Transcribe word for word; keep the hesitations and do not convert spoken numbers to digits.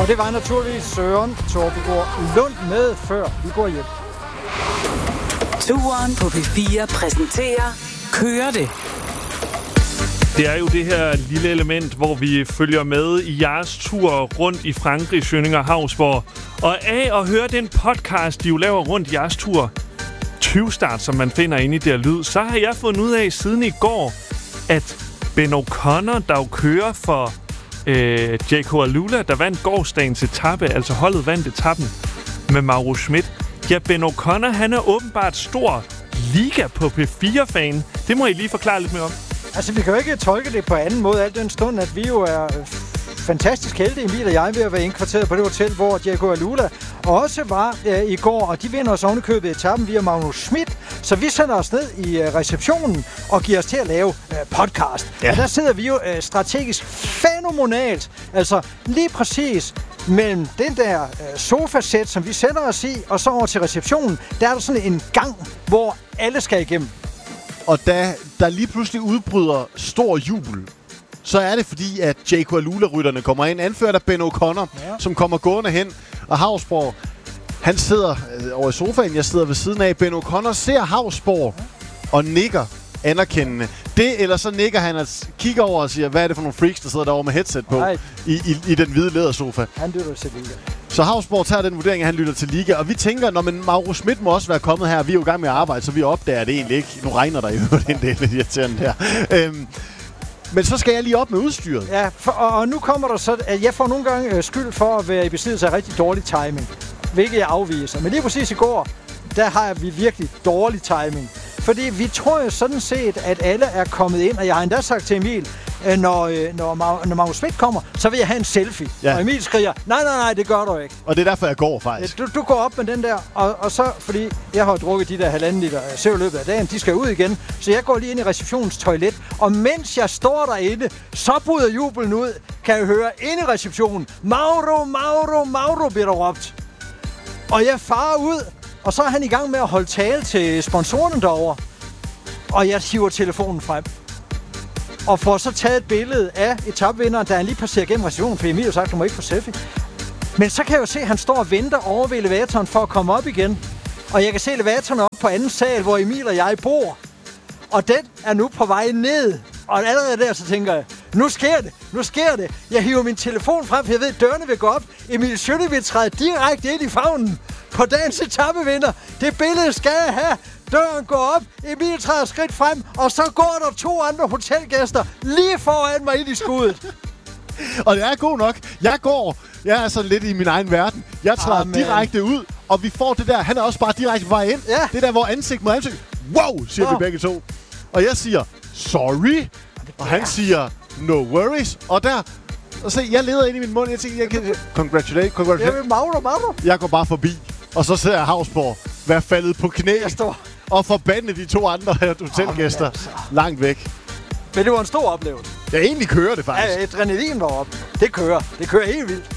Og det var naturligvis Søren Torpegaard Lund med, før vi går hjem. Turen på P fire præsenterer Kører det. Det er jo det her lille element, hvor vi følger med i jeres tur rundt i Frankrig, Schønning og Hausborg. Og af at høre den podcast, de jo laver rundt i jeres tur, tyve start, som man finder inde i der lyd, så har jeg fundet ud af siden i går, at Ben O'Connor, der jo kører for øh, J K Alula, der vandt gårsdagens etape, altså holdet vandt etappen med Mauro Schmidt. Ja, Ben O'Connor, han er åbenbart stor liga på P fire-fan. Det må I lige forklare lidt mere om. Altså, vi kan jo ikke tolke det på anden måde, al den stund, at vi jo er fantastisk heldige, Emil og jeg, ved at være indkvarteret på det hotel, hvor J K Alula også var øh, i går, og de vinder os ovenikøbet etappen via Magnus Schmidt, så vi sender os ned i øh, receptionen og giver os til at lave øh, podcast. Ja. Og der sidder vi jo øh, strategisk fænomenalt, altså lige præcis mellem den der øh, sofasæt, som vi sætter os i, og så over til receptionen, der er der sådan en gang, hvor alle skal igennem. Og da der lige pludselig udbryder stor jubel, så er det fordi, at J K Alula-rytterne kommer ind, anført af Ben O'Connor, ja. som kommer gående hen. Og Hausborg, han sidder øh, over i sofaen, jeg sidder ved siden af. Ben O'Connor ser Hausborg ja. og nikker anerkendende. Det, eller så nikker han og kigger over og siger, hvad er det for nogle freaks, der sidder derovre med headset på i, i, i den hvide lædersofa. Han lytter til Liga. Så Hausborg tager den vurdering, at han lytter til Liga. Og vi tænker, når men Mauro Schmidt må også være kommet her. Vi er jo i gang med at arbejde, så vi opdager det egentlig ikke. Nu regner der jo en del lidt irriterende der. Øhm, men så skal jeg lige op med udstyret. Ja, for, og, og nu kommer der så, at jeg får nogle gange øh, skyld for at være i besiddelse af rigtig dårlig timing. Hvilket jeg afviser. Men lige præcis i går, der har vi virkelig dårlig timing. Fordi vi tror jo sådan set, at alle er kommet ind, og jeg har endda sagt til Emil, øh, når, øh, når, Ma- når Magnus Schmidt kommer, så vil jeg have en selfie. Ja. Og Emil skriger, nej, nej, nej, det gør du ikke. Og det er derfor, jeg går faktisk. Du, du går op med den der, og, og så, fordi jeg har drukket de der halvanden liter sæv i løbet af dagen, de skal ud igen, så jeg går lige ind i receptionens toilet, og mens jeg står derinde, så bryder jubelen ud, kan jeg høre inde i receptionen, Mauro, Mauro, Mauro, bliver der råbt. Og jeg farer ud, og så er han i gang med at holde tale til sponsorerne derovre. Og jeg hiver telefonen frem. Og får så taget et billede af etapevinderen, da han lige passerer gennem receptionen, for Emil har sagt, du må ikke få selfie. Men så kan jeg jo se, at han står og venter over ved elevatoren for at komme op igen. Og jeg kan se elevatoren op på anden sal, hvor Emil og jeg bor. Og den er nu på vej ned. Og allerede der, så tænker jeg, nu sker det, nu sker det. Jeg hiver min telefon frem, for jeg ved, at dørene vil gå op. Emil Schønning vil træde direkte ind i favnen på dagens etapevinder. Det billede skal jeg have. Døren går op, Emil træder skridt frem, og så går der to andre hotelgæster lige foran mig ind i skuddet. Og det er god nok. Jeg går, jeg er sådan lidt i min egen verden. Jeg træder Amen. direkte ud, og vi får det der. Han er også bare direkte på vej ind. Ja. Det der, hvor ansigt mod ansigt. Wow, siger oh. vi begge to. Og jeg siger, sorry. Og han siger, no worries. Og der, og se, jeg leder ind i min mund. Jeg tænker, jeg kan... Congratulate, congratulate. Jeg vil Mauro, Mauro. Jeg går bare forbi. Og så ser jeg Hausborg være faldet på knæ. Jeg står... Og forbande de to andre hotelgæster oh, altså. langt væk. Men det var en stor oplevelse. Jeg egentlig kører det faktisk. Ja, adrenalin var op. Det kører. Det kører helt vildt.